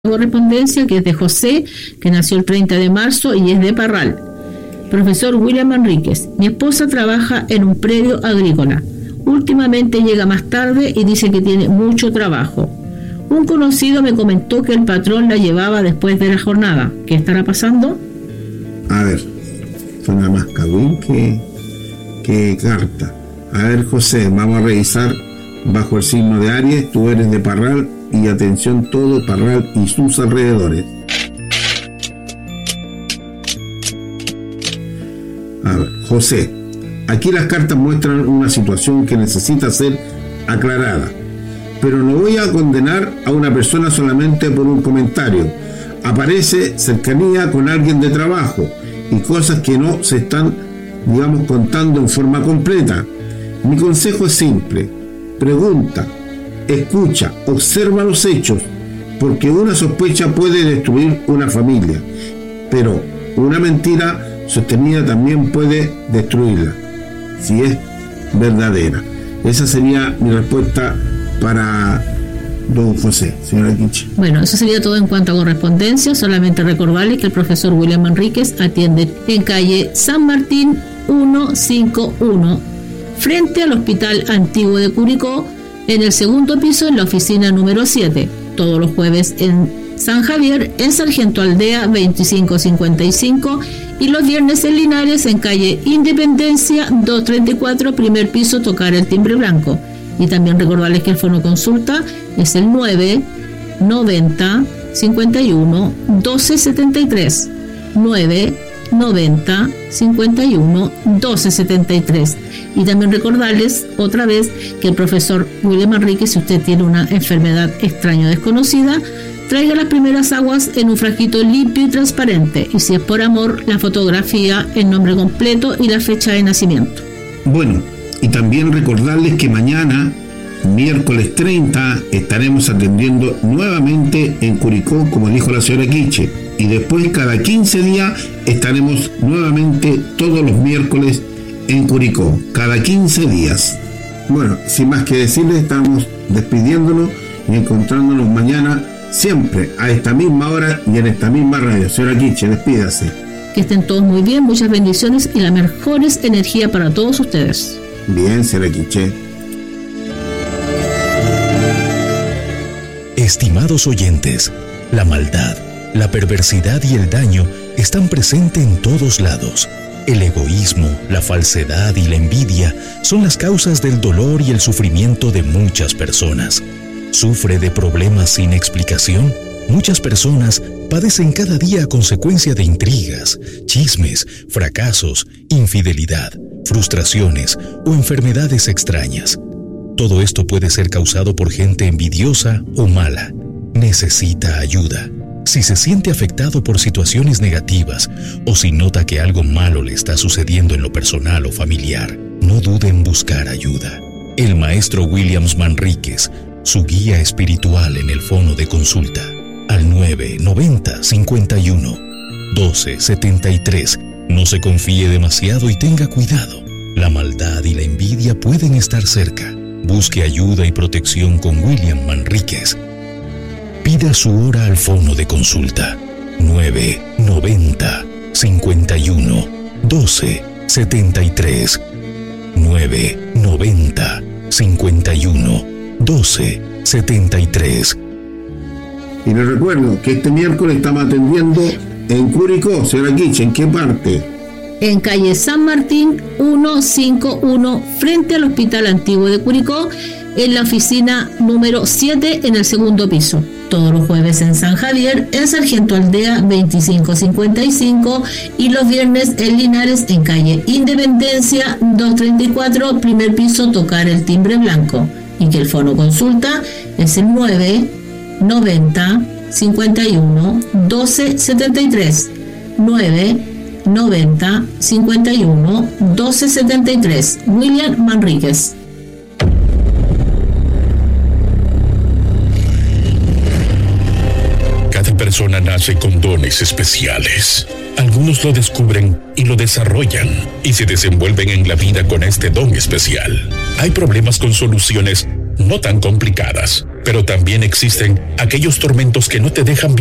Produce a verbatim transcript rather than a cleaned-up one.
Correspondencia que es de José, que nació el treinta de marzo y es de Parral. Profesor William Manríquez: mi esposa trabaja en un predio agrícola. Últimamente llega más tarde y dice que tiene mucho trabajo. Un conocido me comentó que el patrón la llevaba después de la jornada. ¿Qué estará pasando? A ver, suena más cagüín que, que carta. A ver, José, vamos a revisar bajo el signo de Aries. Tú eres de Parral y atención todo Parral y sus alrededores. A ver, José, aquí las cartas muestran una situación que necesita ser aclarada, pero no voy a condenar a una persona solamente por un comentario. Aparece cercanía con alguien de trabajo y cosas que no se están, digamos, contando en forma completa. Mi consejo es simple: pregunta, escucha, observa los hechos, porque una sospecha puede destruir una familia, pero una mentira sostenida también puede destruirla, si es verdadera. Esa sería mi respuesta para don José, señora Quiche. Bueno, eso sería todo en cuanto a correspondencia. Solamente recordarles que el profesor William Manríquez atiende en calle San Martín ciento cincuenta y uno, frente al Hospital Antiguo de Curicó, en el segundo piso, en la oficina número siete. Todos los jueves en San Javier, en Sargento Aldea veinticinco cincuenta y cinco, y los viernes en Linares, en calle Independencia doscientos treinta y cuatro, primer piso, tocar el timbre blanco. Y también recordarles que el fono consulta es el nueve noventa cincuenta y uno doce setenta y tres, nueve noventa cincuenta y uno doce setenta y tres. Y también recordarles otra vez que el profesor William Manríquez, si usted tiene una enfermedad extraña o desconocida, traiga las primeras aguas en un frasquito limpio y transparente, y si es por amor, la fotografía, el nombre completo y la fecha de nacimiento. Bueno, y también recordarles que mañana, miércoles treinta, estaremos atendiendo nuevamente en Curicó, como dijo la señora Quiche, y después cada quince días estaremos nuevamente todos los miércoles en Curicó, cada quince días. Bueno, sin más que decirles, estamos despidiéndonos y encontrándonos mañana, siempre a esta misma hora y en esta misma radio. Señora Quiche, despídase. Que estén todos muy bien, muchas bendiciones y la mejores energía para todos ustedes. Bien, señora Quiche. Estimados oyentes, la maldad, la perversidad y el daño están presentes en todos lados. El egoísmo, la falsedad y la envidia son las causas del dolor y el sufrimiento de muchas personas. ¿Sufre de problemas sin explicación? Muchas personas padecen cada día a consecuencia de intrigas, chismes, fracasos, infidelidad, frustraciones o enfermedades extrañas. Todo esto puede ser causado por gente envidiosa o mala. Necesita ayuda. Si se siente afectado por situaciones negativas o si nota que algo malo le está sucediendo en lo personal o familiar, no dude en buscar ayuda. El maestro William Manríquez, su guía espiritual, en el fono de consulta, al nueve noventa cincuenta y uno doce setenta y tres. No se confíe demasiado y tenga cuidado. La maldad y la envidia pueden estar cerca. Busque ayuda y protección con William Manríquez. Pida su hora al fono de consulta nueve noventa cincuenta y uno doce setenta y tres, nueve noventa cincuenta y uno doce setenta y tres. Y les recuerdo que este miércoles estamos atendiendo en Curicó. Señora Quiche, ¿en qué parte? En calle San Martín ciento cincuenta y uno, frente al Hospital Antiguo de Curicó, en la oficina número siete, en el segundo piso. Todos los jueves en San Javier, en Sargento Aldea veinticinco cincuenta y cinco, y los viernes en Linares, en calle Independencia doscientos treinta y cuatro, primer piso, tocar el timbre blanco. Y que el fono consulta es el nueve noventa cincuenta y uno doce setenta y tres, nueve noventa cincuenta y uno doce setenta y tres. William Manríquez. Cada persona nace con dones especiales. Algunos lo descubren y lo desarrollan y se desenvuelven en la vida con este don especial. Hay problemas con soluciones no tan complicadas. Pero también existen aquellos tormentos que no te dejan